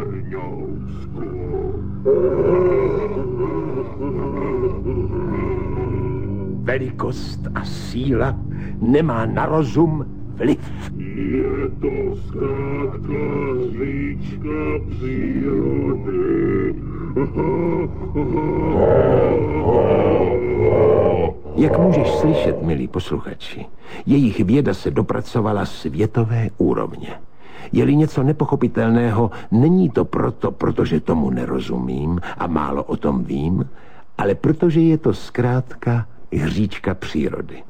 Velikost a síla nemá na rozum vliv. Je to zkrátka zlíčka přírody. Jak můžeš slyšet, milí posluchači, jejich věda se dopracovala světové úrovně. Je-li něco nepochopitelného, není to protože tomu nerozumím a málo o tom vím, ale protože je to zkrátka hříčka přírody.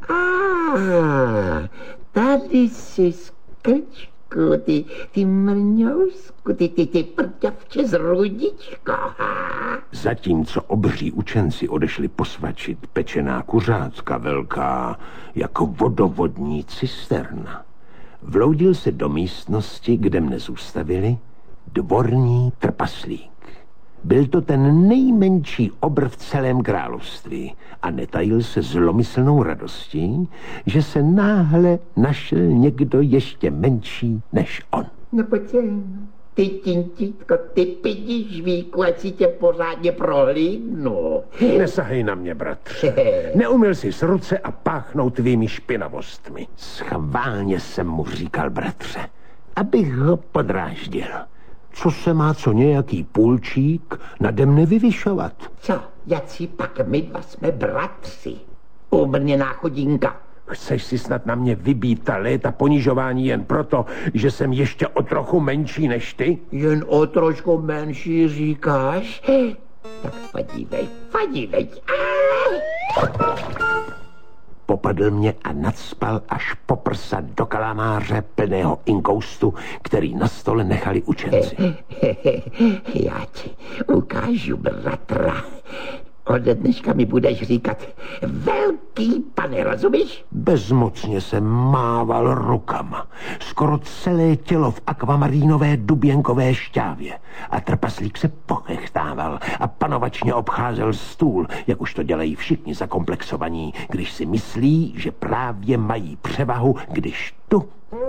Tady si skrčku, ty mrňousku, ty prťavče z rudička. Zatímco obří učenci odešli posvačit pečená kuřátka velká jako vodovodní cisterna, vloudil se do místnosti, kde mne zůstavili, dvorní trpaslík. Byl to ten nejmenší obr v celém království a netajil se zlomyslnou radostí, že se náhle našel někdo ještě menší než on. No pojď sem, ty tintítko, ty pidižvíku, ať si tě pořádně prohlídnu. Nesahej na mě, bratře. Neumil jsi z ruce a páchnout tvými špinavostmi. Schválně jsem mu říkal, bratře, abych ho podráždil. Co se má co nějaký půlčík nade mne vyvyšovat? Co, jací pak my dva jsme bratři? Umrněná chodinka. Chceš si snad na mě vybít ta léta ponižování jen proto, že jsem ještě o trochu menší než ty? Jen o trošku menší říkáš? Tak podívej. Popadl mě a nadspal až po prsa do kalamáře plného inkoustu, který na stole nechali učenci. Já ti ukážu, bratra. Ode dneška mi budeš říkat velký pane, rozumíš? Bezmocně jsem mával rukama. Skoro celé tělo v akvamarínové duběnkové šťávě. A trpaslík se pochechtával a panovačně obcházel stůl, jak už to dělají všichni zakomplexovaní, když si myslí, že právě mají převahu, když tu...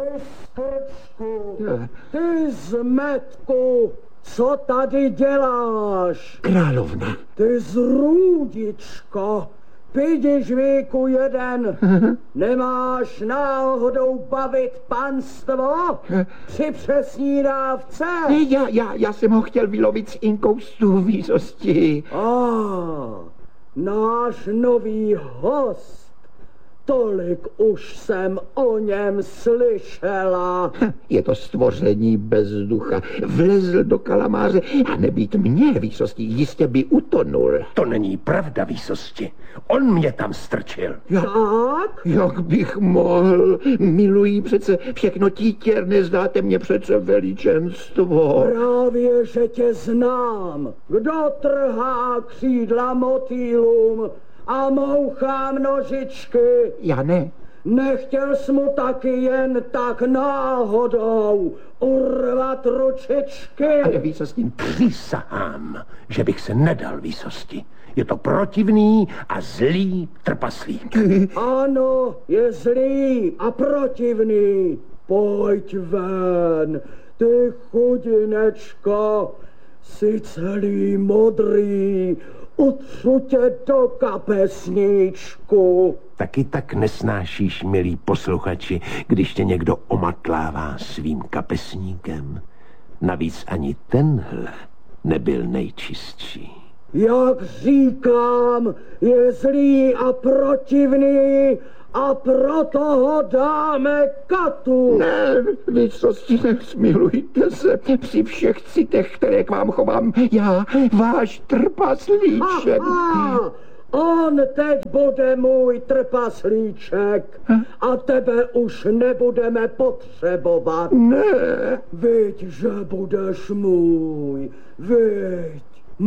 Ty zmetku! Co tady děláš? Královna. Ty zrůdičko, pidižvíku jeden, nemáš náhodou bavit panstvo při přesní dávce? Já jsem ho chtěl vylovit z inkoustu výsosti. Náš nový host. Tolik už jsem o něm slyšela. Je to stvoření bez ducha. Vlezl do kalamáře a nebýt mě výsosti, jistě by utonul. To není pravda, výsosti. On mě tam strčil. Tak? Jak bych mohl? Miluji přece všechno títěrné, zdáte mě přece veličenstvo. Právě, že tě znám. Kdo trhá křídla motýlům a mouchá nožičky? Já ne. Nechtěl jsi mu taky jen tak náhodou urvat ručičky? Ale výsosti... Přísahám, že bych se nedal, výsosti. Je to protivný a zlý trpaslík. Ano, je zlý a protivný. Pojď ven, ty chudinečko, jsi celý modrý. Utřu tě do kapesníčku. Taky tak nesnášíš, milí posluchači, když tě někdo omatlává svým kapesníkem. Navíc ani tenhle nebyl nejčistší. Jak říkám, je zlý a protivný a proto ho dáme katu. Ne, výsosti, nesmilujte se při všech citech, které k vám chovám. Já, váš trpaslíček. On teď bude můj trpaslíček a tebe už nebudeme potřebovat. Ne. Viď, že budeš můj, viď.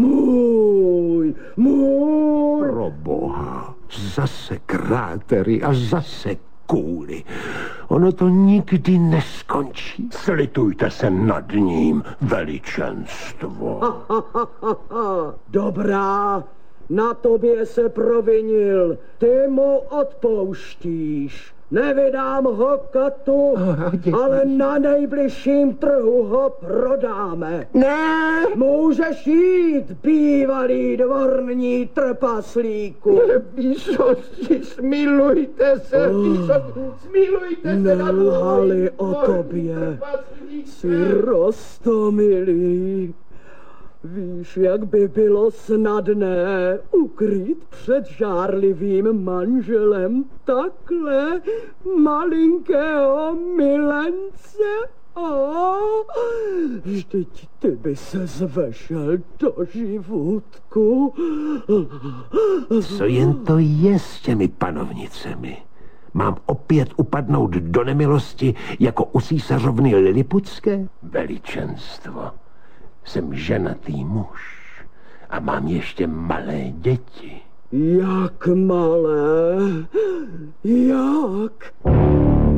Můj. Pro boha, zase krátery a zase kůly. Ono to nikdy neskončí. Slitujte se nad ním, veličenstvo. Dobrá, na tobě se provinil, ty mu odpouštíš. Nevydám ho katu, ale na nejbližším trhu ho prodáme. Ne! Můžeš jít, bývalý dvorní trpaslíku. Výsosti, smilujte se, výsosti, smilujte se na Nelhali o tobě, jsi roztomilý. Víš, jak by bylo snadné ukrýt před žárlivým manželem takhle malinkého milence? Vždyť ty by se zvešel do živůtku. Co jen to je s těmi panovnicemi? Mám opět upadnout do nemilosti jako u císařovny Liliputské? Veličenstvo. Jsem ženatý muž a mám ještě malé děti. Jak malé? Jak?